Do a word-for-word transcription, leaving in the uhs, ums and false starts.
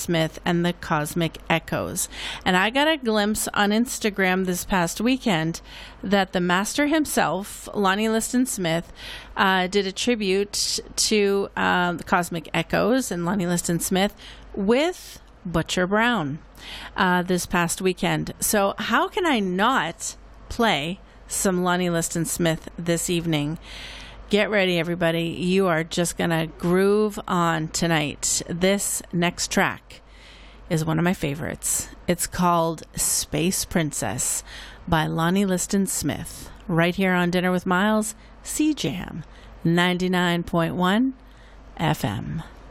Smith and the Cosmic Echoes. And I got a glimpse on Instagram this past weekend that the master himself, Lonnie Liston Smith, uh, did a tribute to uh, the Cosmic Echoes and Lonnie Liston Smith with Butcher Brown uh, this past weekend. So how can I not play some Lonnie Liston Smith this evening? Get ready, everybody. You are just going to groove on tonight. This next track is one of my favorites. It's called Space Princess by Lonnie Liston Smith. Right here on Dinner with Miles, C J A M ninety-nine point one F M.